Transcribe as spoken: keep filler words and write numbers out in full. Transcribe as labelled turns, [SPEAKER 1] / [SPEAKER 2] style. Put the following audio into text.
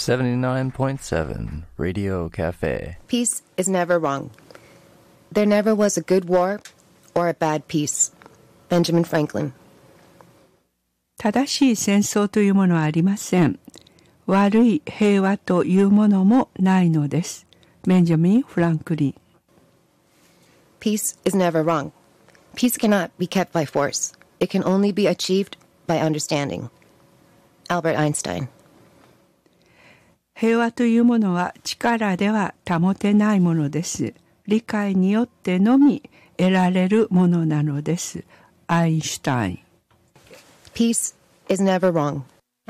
[SPEAKER 1] seventy-nine point seven Radio Cafe.
[SPEAKER 2] Peace is never wrong. There never was a good war or a bad peace. Benjamin Franklin.
[SPEAKER 3] 正しい戦争というものはありません。悪い平和というものもないのです。ベンジャミン・フランクリン。
[SPEAKER 2] Peace is never wrong. Peace cannot be kept by force. It can only be achieved by understanding. Albert Einstein.
[SPEAKER 3] 平和というものは力では保てないものです。理解によってのみ得られるものなのです。アインシュタイン。
[SPEAKER 2] Peace is never wrong.